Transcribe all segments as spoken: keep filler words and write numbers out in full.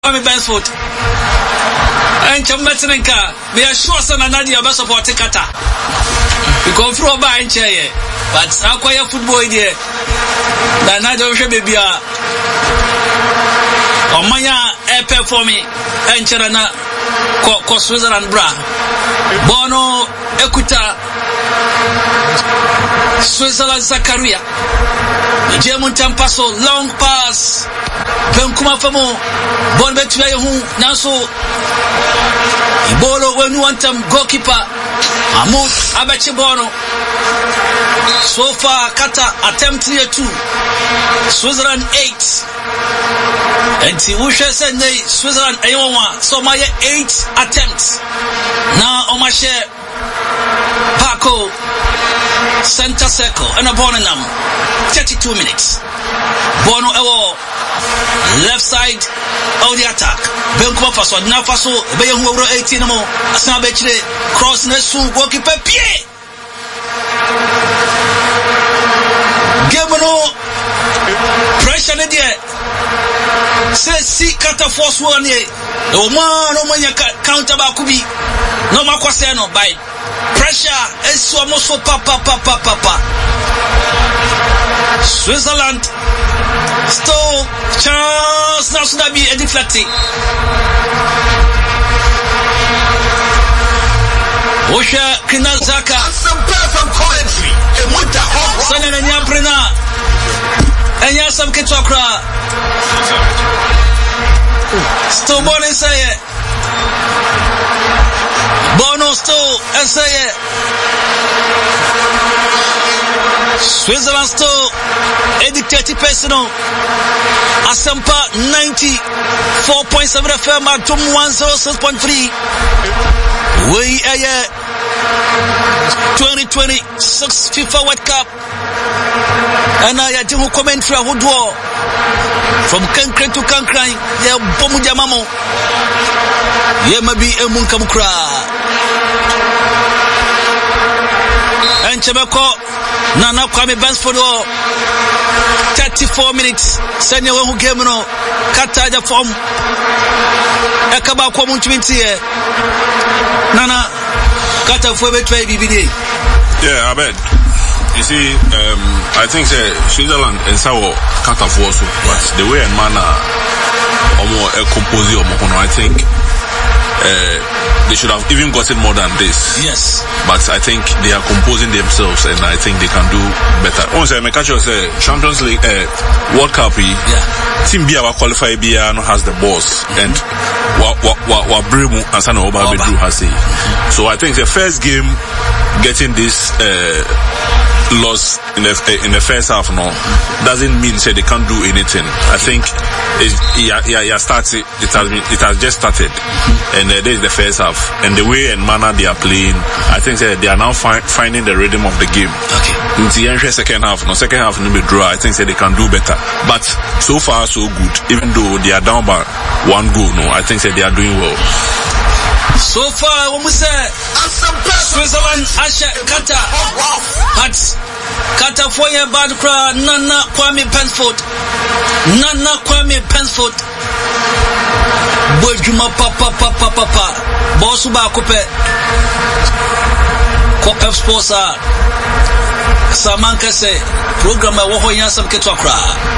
Kwame Bensford. And Chambetinka, we are sure son and Nadia best support Kata. We come through a bar in chair, but acquire football here. The Nadia baby or Maya air for me and Charana Co Switzerland bra. Bono Ekuta Switzerland Zakaria. German Tampaso long pass. Benkuma Famo Bon Betway who Naso Ibolo when you want them goalkeeper Amut Abachibono. So far Kata attempt here two Switzerland eight and Tiwusha said they Switzerland Ayowa so my eight attempts now on my share Paco center circle and a bonanam thirty-two minutes Bono Ewo left side of the attack. Benkuma Faso, Nafaso, Beyahu eighteen more. Asabechre, cross Nesu, goalkeeper Pierre. Gemono, pressure the day. Say, see, Kata force one year. No man, no man, counter Bakubi. No Makwaseno by pressure. It's almost so papa, papa, papa. Switzerland. Still, chance now should be a deflecting. Osha Kinazaka. Some perfect commentary. Sanan and Yamprina. And Yasam Kitokra. Still born and say it. Bono still and say it. Switzerland still a dictated personal. Asampa ninety-four point seven F M at one oh six point three. We are twenty twenty-six FIFA World Cup. And I do commentary from Kankre to Kankrai. Yeah, Bomuja Mamo. Yeah, maybe a Munkamukra. And Chabako. Nana Kwame Bensford thirty-four minutes. Senya who game no Kata the form. Ekaba kwa munchimiti ye. Nana Kata for betway B B D. Yeah, I bet. You see, um, I think say Switzerland and Sawo Kata for also, but the way and manner or more a composite or more, I think uh, they should have even gotten more than this. Yes. But I think they are composing themselves and I think they can do better. Once I make a say Champions League uh, World Cup, yeah. Team B our qualify B no has the boss mm-hmm. and wa wa wa wa Bremu and Sana Oba Bedru has it. Mm-hmm. So I think the first game getting this uh, loss in the uh, in the first half no mm-hmm. doesn't mean say they can't do anything. I think it yeah yeah yeah starts it, it has been it has just started mm-hmm. and uh, this is the first half and the way and manner they are playing I think say, they are now fi- finding the rhythm of the game. Okay. In the second half no second half no be draw I think say they can do better but so far so good even though they are down by one goal no I think say they are doing well. So far when we say Switzerland Asha Kata but Kata for your bad crowd Nana Kwame Bensford Nana Kwame Bensford Bojuma papa papa papa Bosuba Kope Kope sponsor Samanka say program I wo yansam ketwakra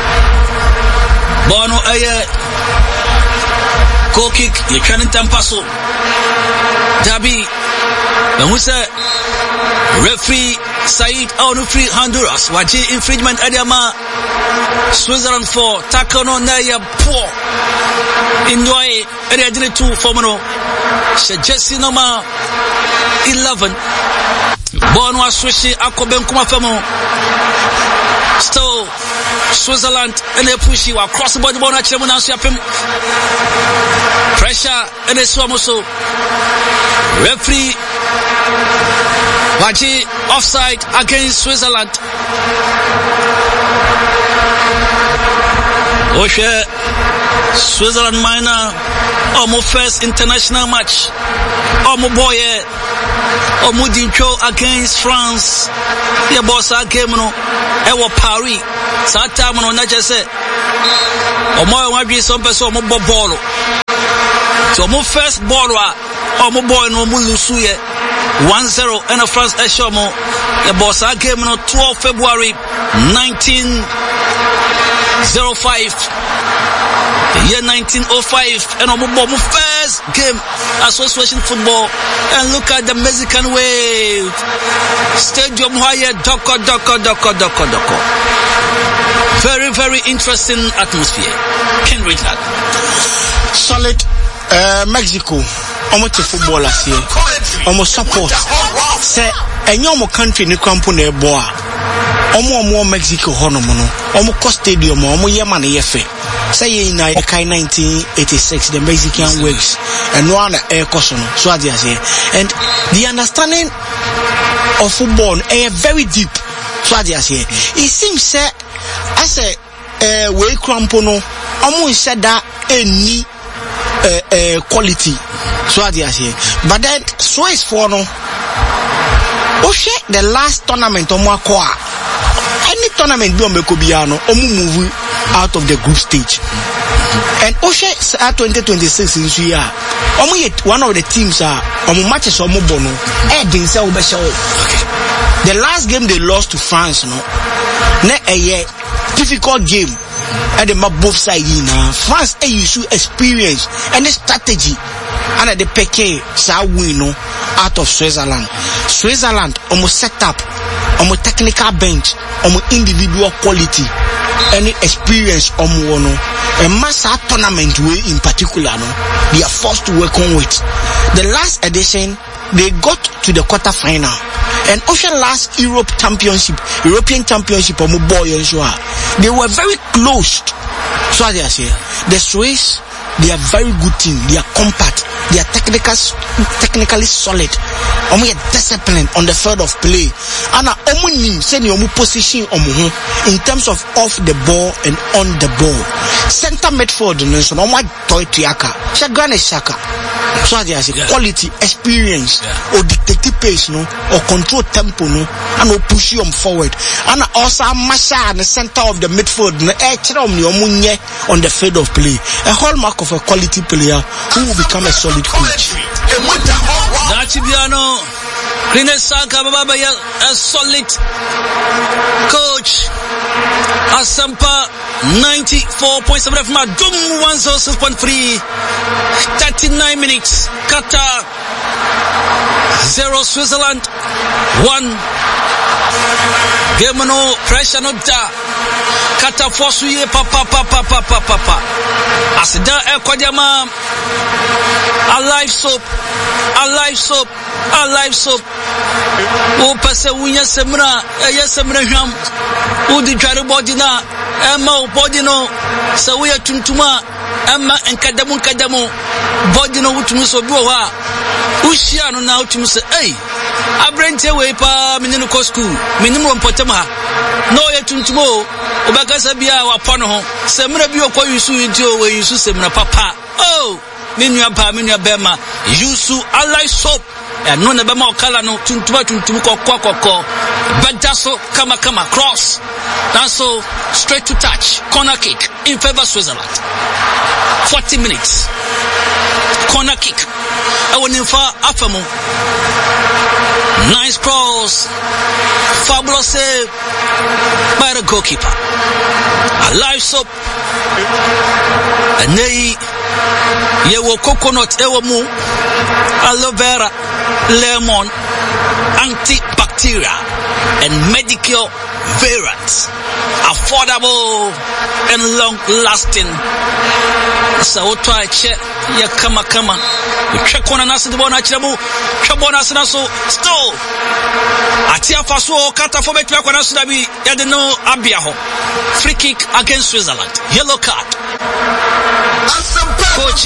Bono aye goal kick you trying tampaso Dabi and we say referee Said Al-Nufri Honduras waji infringement adama Switzerland for tackle no na ya poor enjoy area did two formano Jesse number eleven Born was switching Akoben Kuma Famo still Switzerland and they push you across the body born at Chemuna Siapim pressure and they swam also referee Waji offside against Switzerland. Oshe Switzerland minor Omo first international match Omo boye Omo dincho against France. The boss game no ewo Paris. Sa time no na just say Omo wa bi some person omo bo ball. So omo first ball wa omo boy no omo lusu ye one zero and France Eshomo. The boss game no twelfth February nineteen oh five. The year nineteen oh five, and our first game association football. And look at the Mexican wave. Stadium higher, doko, doko, doko, doko, doko. Very, very interesting atmosphere. Can read that. Solid uh, Mexico. Almost a footballer here. Almost support. Say, and your country ni kampu ne boa. Omo omo Mexico hono mono. Omo ko stadium omo yema na yefe. Say in nineteen eighty-six the Mexican Waves and one air caution. So I say, and the understanding of football is very deep. So I say, it seems say as a uh, way crampono omo said that any uh, uh, quality. So I say, but then Swiss for no. Oshe the last tournament omo akwa. Any tournament be on Mekobiano, omu move out of the group stage. And Oshe at twenty twenty-six in Suya, omu yet one of the teams are omu matches omu bono. Eh, ding se obesha. The last game they lost to France, no. Ne a year difficult game. And the both sides na France a issue experience and the strategy. And at the P K sa win no out of Switzerland. Switzerland almost set up on technical bench, on individual quality, any experience on one, a master tournament way in particular, no, they are forced to work on with. The last edition, they got to the quarter final, and Ocean last Europe Championship, European Championship, on boy and so they were very close. So I say, the Swiss, they are very good team, they are compact, they are technical, technically solid. Omo yet disciplined on the field of play. And omo nim send your position omo in terms of off the ball and on the ball. Center midfield no so omo toy tiaka. Shagane Shaka. So there is quality, experience, yeah. Or dictate pace no, or control tempo no, and or push you forward. And also Masha in the center of the midfield no on the field of play. A hallmark of a quality player who will become a solid coach. Dachibiano, Rinesaka Baba, a solid coach. Asampa ninety-four point seven F M Dum one oh six point three. thirty-nine minutes. Qatar zero Switzerland one. Game no pressure no da. Qatar force ye papa papa papa papa. Asida e kwadiama. Alive soap. Alive soap. Alive soap. O pese wunya semra, e semra hwam. O di tware body na, e ma o body no. Se wo ya tuntuma, e ma enkadamu enkadamu. Body no wutumi so bi wo ha. Ushia no na wutumi se, "Hey, abrante we pa meninu ko school. Meninu wonpotem ha. No ya tuntumo, obakasa bia wa pono ho. Semra bi okwa yusu nti o we yusu semra papa." Oh, menu apa menu bema yusu alai soap and no na bema okala no tuntuma tuntum kokko kokko bedaso kama kama cross that's so straight to touch corner kick in favor Switzerland. Forty minutes corner kick awonifa afamo nice cross fabulous save by the goalkeeper. Alive soap and they yewo coconut ewo mu aloe vera lemon antibacterial and medical variants, affordable and long lasting. So try check ya kama kama check on nasu de bona chiramu chabona nasu still atia faso kata for betwa kwa nasu dabi ya de no abia ho. Free kick against Switzerland, yellow card. Coach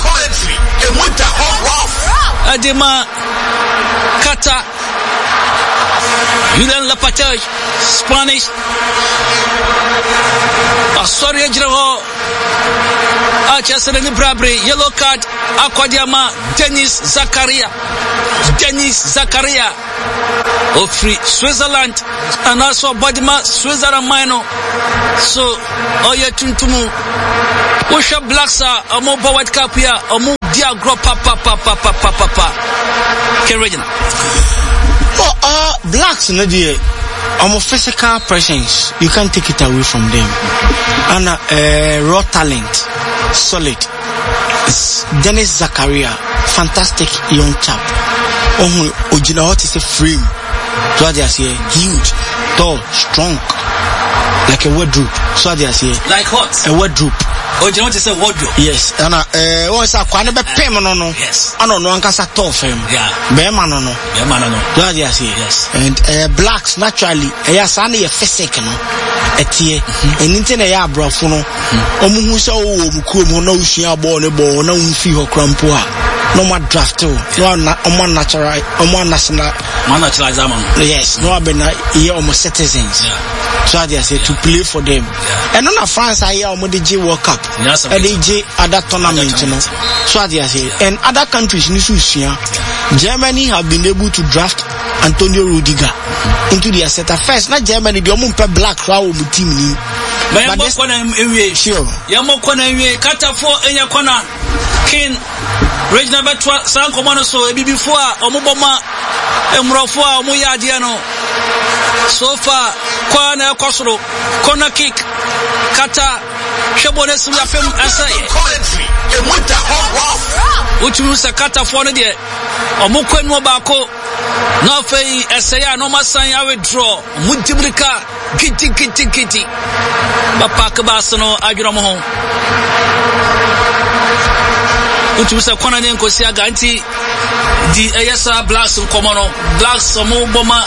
Adema Kata Julian Lopetegui, Spanish. Sorry, Ejiro. Achesere ni Brabre, yellow card. Akwadiama, Dennis Zakaria. Dennis Zakaria of free Switzerland, and also Badima Switzerland minor. So, Oya Tuntumu, Usha Blacksa, a more Bowat Capia, a more Diagro Papa Papa Papa Papa. Kerrigan. Oh, uh, Blacks, no dear. Um, physical presence, you can't take it away from them. And uh, raw talent, solid. It's Dennis Zakaria, fantastic young chap. Oh, Ojina, what is a frame? So they are saying huge, tall, strong, like a wardrobe. So they are saying like what? A wardrobe. Oh, you know what is a wardrobe? Yes, and uh, once I can't be payment no no. Yes. I don't know, I'm gonna talk for him. Yeah. Beman no no. Yeah, man no. So they are saying yes. And uh, blacks naturally, yes, only a physical no. Etie, and into the ya bro for no. Omu who saw omu kumu no ushia ball ne ball no unfi ho krampua. No more draft too. No more natural, no more national. Man natural zaman. Yes, no more here almost citizens. Yeah. So they say to play for them. Yeah. And none of France are here almost the J World Cup. Yes, and the J other tournament, you know. So they say, and other countries in Russia, Germany have been able to draft Antonio Rudiger into their setup. First, not Germany, the only black crowd with team. But this one, sure. Yamo Kona, Kata for Enya Kona, King, Regina Betwa, San Comano, so before Omobama, Emrofua, Omoya Diano. So far, Kwana Kosoro, Kona kick, Kata, Shabones, we are film essay. Which means a Kata for the day. Omukwen Mobako, no fay, essay, no Masai, I withdraw, Mutibrika, Kitty, Kitty, Kitty. Bapaka Basano, Agramohon. Which was a Conan Kosia Ganti. The A S R Blacks in Comono, Blacks, Omobama,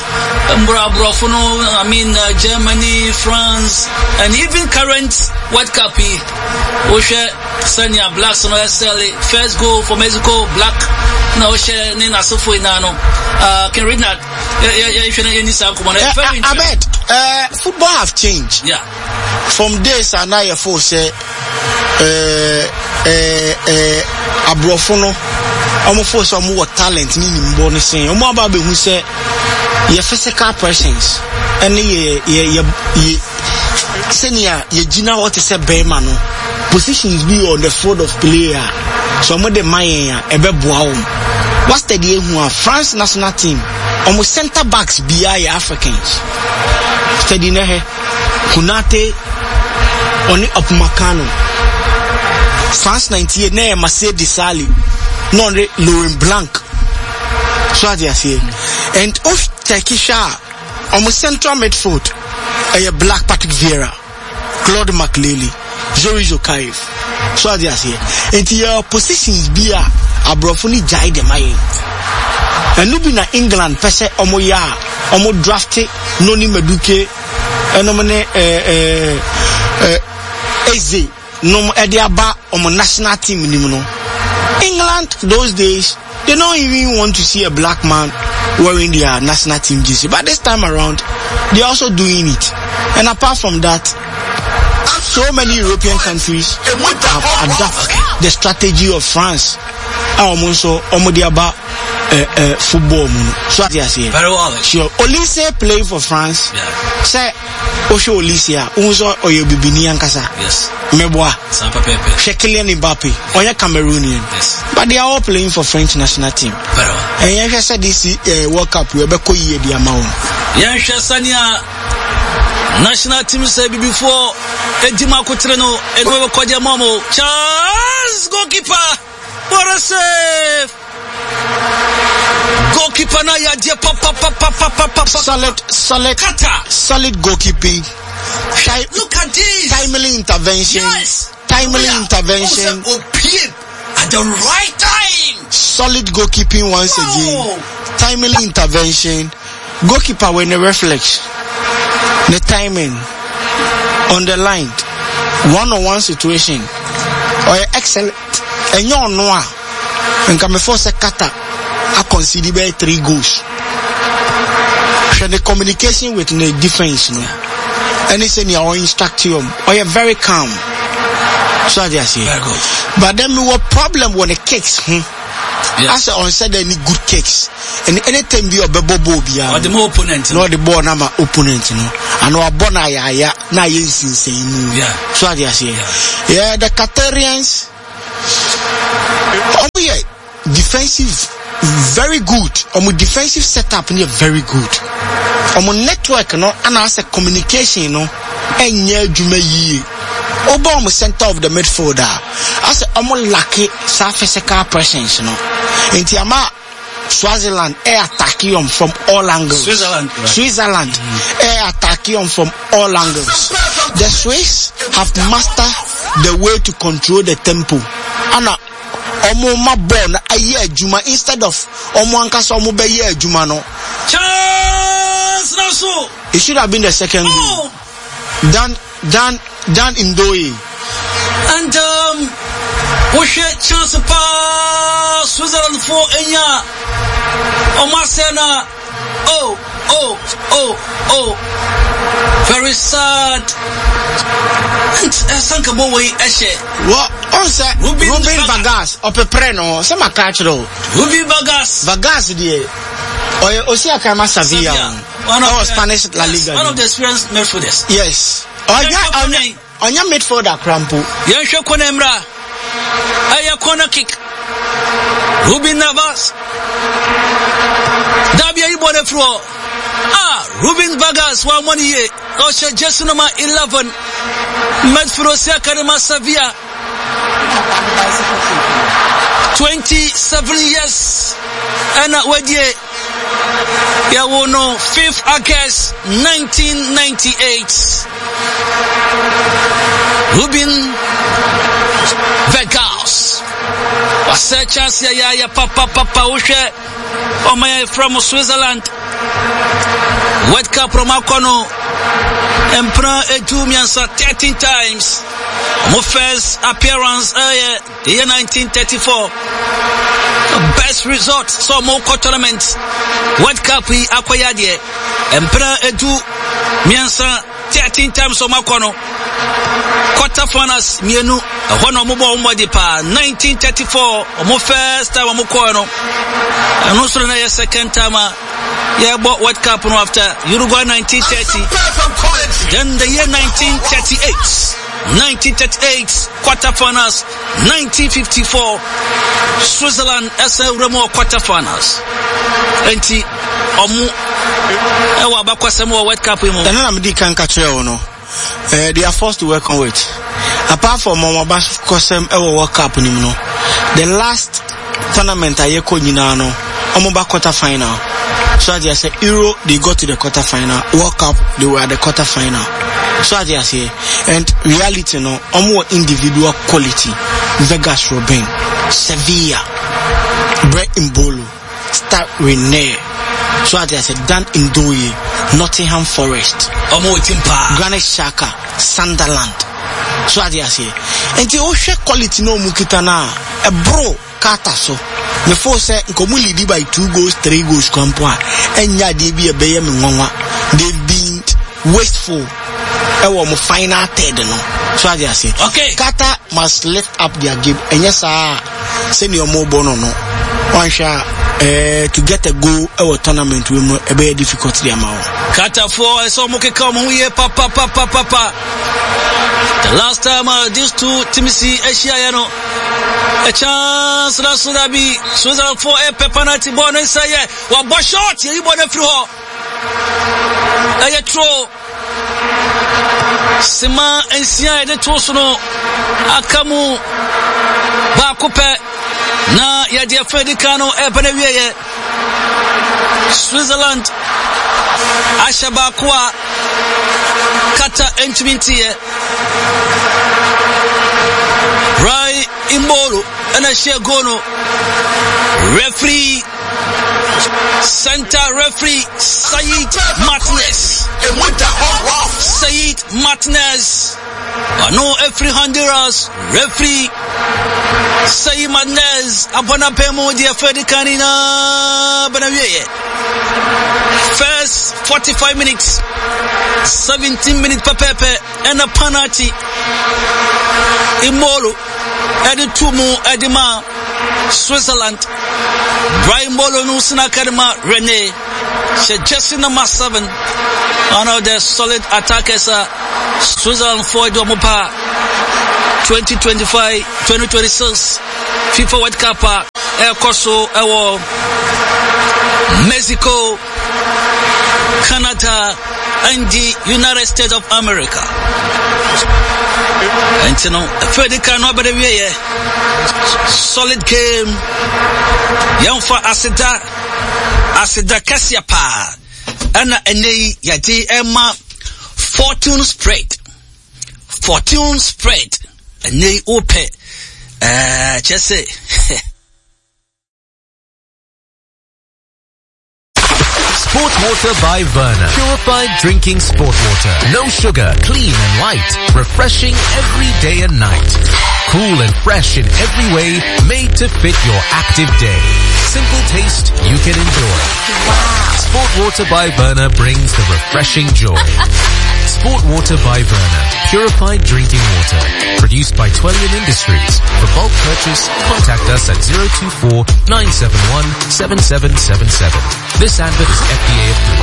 Mbra, I mean, uh, Germany, France, and even current World Cup. Oshe, Sanya, Blacks on S L A, first goal for Mexico, Black, no, Oshe, Nina Sofo Inano, uh, can read that. If you know any Sam Comono, very interesting. I bet, uh, football have changed. Yeah. From days and now, you say, uh, uh, uh, Abrofono. Omo for some more talent ni ni mbo ni sen omo aba be hu say your physical presence and ye ye ye senior ye gina what is a bear no positions be on the field of player so mo de mayen ya ebe boa wo what's the day hu France national team omo center backs be are Africans steady na he Kunate oni Upmakano France ninety-eight na Marcel Desailly non Laurent Blanc. So I say, and of Turkish almost central midfield, a black Patrick Vieira, Claude Makelele, Jory Zokaev. So I say, and your positions be a brofuni jai de maye. And no be na England pese omo ya, omo drafte noni meduke, and omone eh eh eh Eze, no ediaba omo national team ni no. England, those days, they don't even want to see a black man wearing their national team jersey. But this time around, they're also doing it. And apart from that, so many European countries have adopted the strategy of France. Also, Omodiaba football. So I say, very well. Sure. Olise playing for France. Yeah. Say, Osho Olisia, Unzo Oyobibini Ankasa. Yes. Meboa. Sampa Pepe. Kylian Mbappe. Oya Cameroonian. Yes. But they are all playing for French national team. Very well. And you said this uh, World Cup, we have a year the amount. Yansha Sanya national team said before Edima Cotreno and we were Kodia Momo. Charles goalkeeper. What a save! Goalkeeper na ya dia pa pa pa pa pa pa. Solid, solid, Kata. Solid goalkeeping. Time, Look at this. Timely intervention. Yes. Timely yeah. intervention. At the right time. Solid goalkeeping once wow. again. Timely intervention. Goalkeeper when the reflex. The timing. On the line. One-on-one situation. Or oh, excellent. And you know, and come before Kata, I consider by three goals. the communication with the defense, no. And it's in your instruction, or you're very calm. So I say, very good. But then we were problem when the cakes, hmm. Yes. As on said any good cakes, and anytime be a bebo bobia, or the more opponent, no, the born nama opponent, no, and our bona ya ya na yes insane. Yeah. So I say, yeah, the Qatarians, oh yeah, defensive, very good. Um, defensive setup, yeah, very good. Um, network, no, and as a communication, no, and yeah, Jumeyi. Obama center of the midfielder. As a more lucky physical presence, you know. In Tiama, Swaziland, air attacking from all angles. Switzerland, right. Switzerland, mm-hmm. air attacking from all angles. The Swiss have mastered the way to control the tempo. Anna, Omo ma born a year Juma instead of Omo Ankasa Omo be year Juma no. Chance Nasu. It should have been the second oh. goal. Dan Dan Dan Ndoye. And um what's your chance pa Switzerland for Enya Omasena. Oh oh oh oh very sad. And Sanka Bowe Eshe. What also Ruben, Ruben Vargas Opepreno some catch though. Ruben Vargas Vargas die or Osia Kama Sevilla. One of Spanish La Liga. One of the experienced midfielders. Yes. Onya Onya midfielder Crampo. Yansha Konemra. Aya corner kick. Ruben Navas. Dabia Ibone Fro. Ah, Ruben Vargas one one year. Osha just number eleven. Medfrosia Karema Sevilla. Twenty-seven years. And Wedye. Ya wono fifth August nineteen ninety-eight. Ruben Vargas. Wasa chance ya ya ya papa papa ushe. Omaya from Switzerland. World Cup Romakono. Empra Edumiansa thirteen times. My first appearance uh, the year nineteen thirty-four. Best result so more tournament. World Cup we acquired here. Empra Edu Miansa thirteen times Romakono. Quarter finals mienu one of mobile modipa nineteen thirty-four. My first time Mokono. And also na second time. Yeah, bought World Cup after Uruguay nineteen thirty. Then the year nineteen thirty-eight. nineteen thirty-eight quarterfinals. nineteen fifty-four Switzerland as a Remo quarterfinals. Enti omu ewa bakwa semo World Cup imo. Then I'm di kan catch you no. Eh they are forced to work on it. Apart from Mama Bash Kosem ewa World Cup ni no. The last tournament ayeko nyina no. Omo ba quarter final. So as I say, Euro, they got to the quarter final. World Cup, they were at the quarter final. So as I say, and reality, no, more individual quality. Vegas Robin, Sevilla, Brett Mbolo, Start Rene. So as I say, Dan Ndoye, Nottingham Forest, Omo Timpa, Granit Xhaka, Sunderland. So as I say, and the Osha quality no mukitana, a bro, kata so. Before say Nkomuli di by two goals, three goals kampoa. Enya de bi ebeye me nwanwa. They've been wasteful. Ewo mo final third no. So I just say, okay. Qatar must lift up their game. Enya sa senior mo bono no. One shot eh to get a goal ewo tournament we mo ebe difficult the amount. Qatar for so mo ke come we papa papa papa. The last time uh, these two teams Asia you know a chance na Sudabi Switzerland for a penalty ball and say yeah wa bo shot you born through ho aye throw Sima ensia de to so no akamu ba coupe na ya dia Fedicano e bana wiye Switzerland Ashaba kwa Qatar entmintie Rai Imbolo and a share gono referee Center referee Saeed Martinez. Saeed Martinez. I know every Honduras referee Saeed Martinez. Abona pemo dia Freddy Canina Benavier. First forty-five minutes, seventeen minutes per pepe, and a penalty. Imolo, Eddie Tumu, Edima, Switzerland. Brian Molo, Nusina Kadima, Rene. She just in number seven. One of the solid attackers, uh, Switzerland for Domopa. twenty twenty-five, twenty twenty-six FIFA World Cup, El Corso, El Mexico, Canada, and the United States of America. And you know, Federica nobody way, solid game. Young for Asida, Asida Kasiapa, Anna Ene Yadi Emma, fortune spread, fortune spread, and they open. Uh, just say. Sport water by Verna. Purified drinking sport water. No sugar, clean and light. Refreshing every day and night. Cool and fresh in every way. Made to fit your active day. Simple taste you can enjoy. Wow. Sport water by Verna brings the refreshing joy. Sport water by Verna. Purified drinking water. Produced by Twellian Industries. For bulk purchase, contact us at zero two four, nine seven one, seven seven seven seven. This advert is F D A approved.